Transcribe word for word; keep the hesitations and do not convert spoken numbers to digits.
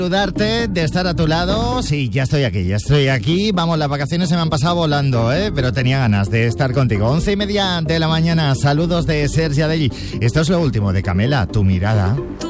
Saludarte, de estar a tu lado. Sí, ya estoy aquí, ya estoy aquí. Vamos, las vacaciones se me han pasado volando, ¿eh? Pero tenía ganas de estar contigo. Once y media de la mañana. Saludos de Sergi Adegi. Esto es lo último de Camela, tu mirada.